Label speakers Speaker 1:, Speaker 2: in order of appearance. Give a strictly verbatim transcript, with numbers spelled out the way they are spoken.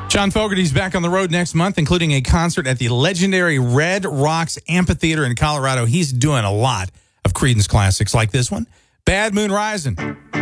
Speaker 1: John Fogerty's back on the road next month, including a concert at the legendary Red Rocks Amphitheater in Colorado. He's doing a lot of Creedence classics like this one, Bad Moon Rising.